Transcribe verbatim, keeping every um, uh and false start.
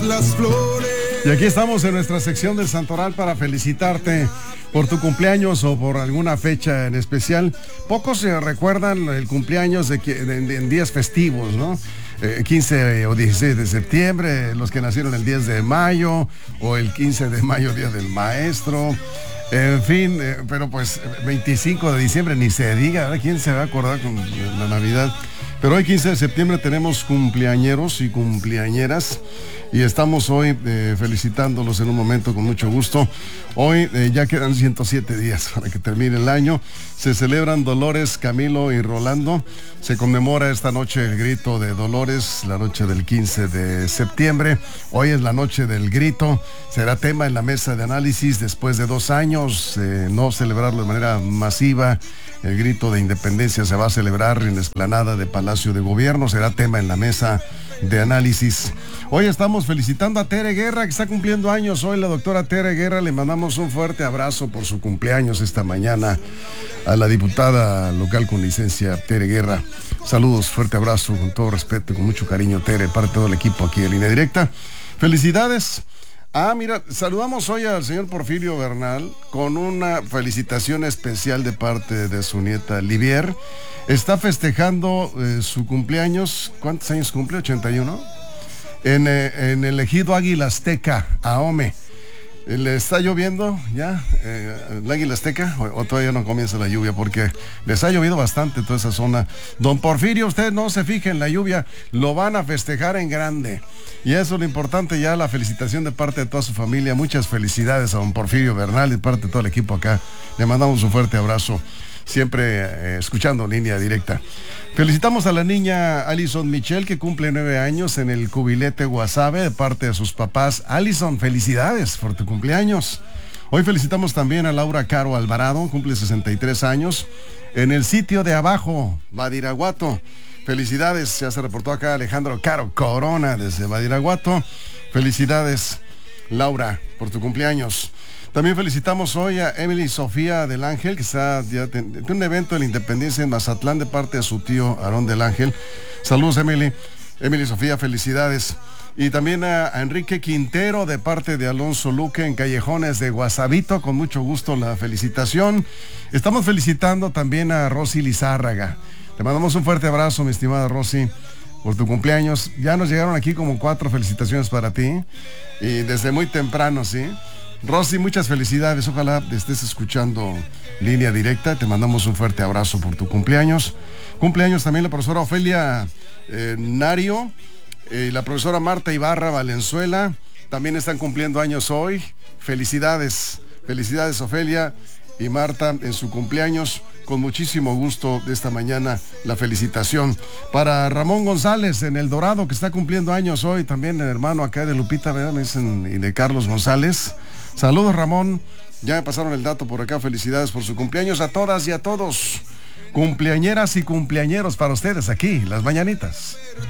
las flores. Y aquí estamos en nuestra sección del Santoral para felicitarte por tu cumpleaños o por alguna fecha en especial. Pocos se recuerdan el cumpleaños de, de, de, en días festivos, ¿no? Eh, quince o dieciséis de septiembre, los que nacieron el diez de mayo o el quince de mayo, Día del Maestro. En fin, eh, pero pues veinticinco de diciembre ni se diga, ¿verdad? ¿Quién se va a acordar con la Navidad? Pero hoy quince de septiembre tenemos cumpleañeros y cumpleañeras y estamos hoy eh, felicitándolos en un momento con mucho gusto. Hoy eh, ya quedan ciento siete días para que termine el año. Se celebran Dolores, Camilo y Rolando. Se conmemora esta noche el grito de Dolores, la noche del quince de septiembre. Hoy es la noche del grito. Será tema en la mesa de análisis después de dos años, eh, no celebrarlo de manera masiva. El grito de independencia se va a celebrar en la explanada de Palacio de Gobierno. Será tema en la mesa de análisis. Hoy estamos felicitando a Tere Guerra, que está cumpliendo años. Hoy la doctora Tere Guerra, le mandamos un fuerte abrazo por su cumpleaños esta mañana a la diputada local con licencia Tere Guerra. Saludos, fuerte abrazo, con todo respeto y con mucho cariño, Tere, parte de todo el equipo aquí de Línea Directa. Felicidades. Ah, mira, saludamos hoy al señor Porfirio Bernal con una felicitación especial de parte de su nieta Livier. Está festejando eh, su cumpleaños. ¿Cuántos años cumple? ¿ochenta y uno? En, eh, en el ejido Águila Azteca, Ahome. ¿Le está lloviendo ya eh, el Águila Azteca o, o todavía no comienza la lluvia? Porque les ha llovido bastante toda esa zona. Don Porfirio, usted no se fije en la lluvia, lo van a festejar en grande. Y eso es lo importante, ya la felicitación de parte de toda su familia. Muchas felicidades a don Porfirio Bernal y de parte de todo el equipo acá. Le mandamos un fuerte abrazo, siempre eh, escuchando Línea Directa. Felicitamos a la niña Alison Michelle, que cumple nueve años en el Cubilete Guasave de parte de sus papás. Alison, felicidades por tu cumpleaños. Hoy felicitamos también a Laura Caro Alvarado, cumple sesenta y tres años, en el sitio de abajo, Badiraguato. Felicidades, ya se reportó acá Alejandro Caro Corona desde Badiraguato. Felicidades, Laura, por tu cumpleaños. También felicitamos hoy a Emily Sofía del Ángel, que está ya en un evento de la Independencia en Mazatlán de parte de su tío Aarón del Ángel. Saludos, Emily. Emily Sofía, felicidades. Y también a, a Enrique Quintero de parte de Alonso Luque en Callejones de Guasavito, con mucho gusto la felicitación. Estamos felicitando también a Rosy Lizárraga. Te mandamos un fuerte abrazo, mi estimada Rosy, por tu cumpleaños. Ya nos llegaron aquí como cuatro felicitaciones para ti, y desde muy temprano, ¿sí? Rosy, muchas felicidades, ojalá estés escuchando Línea Directa. Te mandamos un fuerte abrazo por tu cumpleaños. Cumpleaños también la profesora Ofelia eh, Nario y eh, la profesora Marta Ibarra Valenzuela, también están cumpliendo años hoy. Felicidades, felicidades Ofelia y Marta en su cumpleaños. Con muchísimo gusto de esta mañana la felicitación para Ramón González en El Dorado, que está cumpliendo años hoy, también el hermano acá de Lupita, ¿verdad? Me dicen, y de Carlos González. Saludos, Ramón, ya me pasaron el dato por acá. Felicidades por su cumpleaños a todas y a todos, cumpleañeras y cumpleañeros, para ustedes aquí, las mañanitas.